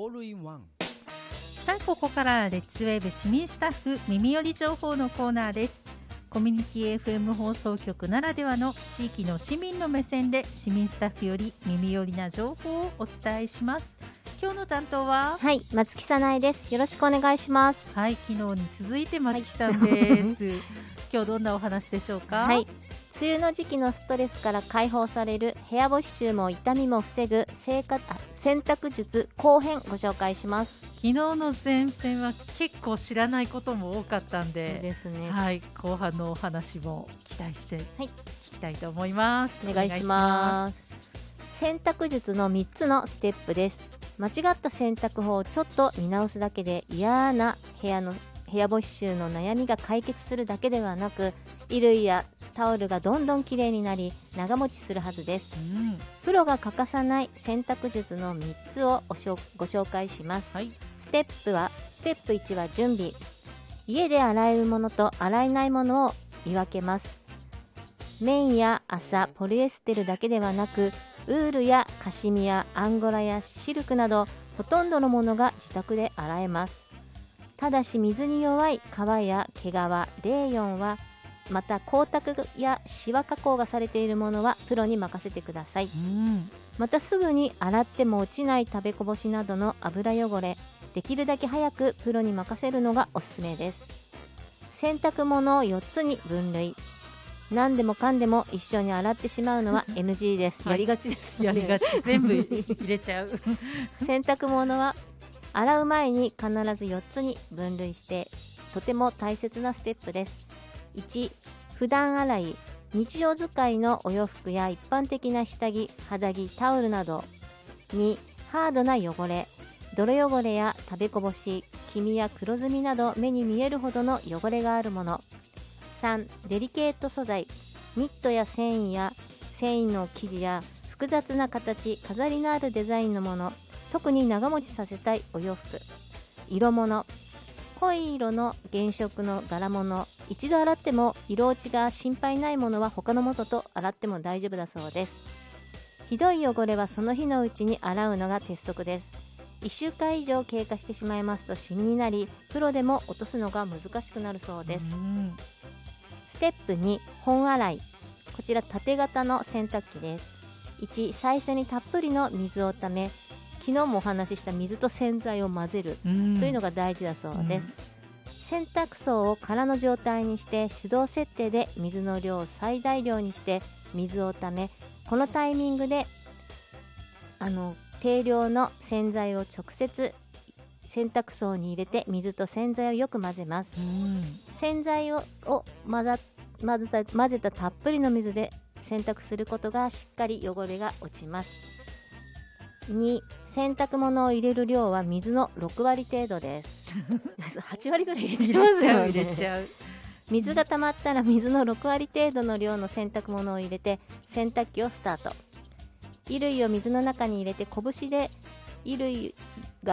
オールインワン。 さあここからレッツウェーブ市民スタッフ耳寄り情報のコーナーです。コミュニティ FM 放送局ならではの地域の市民の目線で市民スタッフより耳寄りな情報をお伝えします。今日の担当は松木さないです。よろしくお願いします。 昨日に続いて松木さんです、今日どんなお話でしょうか？ 梅雨の時期のストレスから解放される部屋干し臭も痛みも防ぐ洗濯術後編ご紹介します。 昨日の前編は結構知らないことも多かったんで、 そうですね、 後半のお話も期待して聞きたいと思います。 お願いします。洗濯術の3つのステップです。間違った洗濯法をちょっと見直すだけで嫌な部屋干し臭の悩みが解決するだけではなく、衣類やタオルがどんどんきれいになり長持ちするはずです、プロが欠かさない洗濯術の3つをご紹介します、ステップ1は準備。家で洗えるものと洗えないものを見分けます。綿や麻、ポリエステルだけではなく、ウールやカシミヤ、アンゴラやシルクなどほとんどのものが自宅で洗えます。ただし水に弱い革や毛皮、レーヨンはまた光沢やシワ加工がされているものはプロに任せてください、またすぐに洗っても落ちない食べこぼしなどの油汚れ、できるだけ早くプロに任せるのがおすすめです。洗濯物を4つに分類。何でもかんでも一緒に洗ってしまうのは NG です、やりがちです、 やりがち全部入れちゃう洗濯物は洗う前に必ず4つに分類してとても大切なステップです。1、普段洗い。日常使いのお洋服や一般的な下着、肌着、タオルなど。2、ハードな汚れ。泥汚れや食べこぼし、黄身や黒ずみなど目に見えるほどの汚れがあるもの。3、デリケート素材。ニットや繊維の生地や複雑な形、飾りのあるデザインのもの、特に長持ちさせたいお洋服。色物。濃い色の原色の柄物。一度洗っても色落ちが心配ないものは他のものと洗っても大丈夫だそうです。ひどい汚れはその日のうちに洗うのが鉄則です。1週間以上経過してしまいますとシミになり、プロでも落とすのが難しくなるそうです。ステップ2、本洗い。こちら縦型の洗濯機です。1、最初にたっぷりの水をため、昨日もお話しした水と洗剤を混ぜるというのが大事だそうです。洗濯槽を空の状態にして手動設定で水の量を最大量にして水をため、このタイミングで定量の洗剤を直接洗濯槽に入れて水と洗剤をよく混ぜます。洗剤を混ぜたたっぷりの水で洗濯することがしっかり汚れが落ちます。2、洗濯物を入れる量は水の6割程度です8割ぐらい入れちゃう水が溜まったら水の6割程度の量の洗濯物を入れて洗濯機をスタート。衣類を水の中に入れて拳で衣類が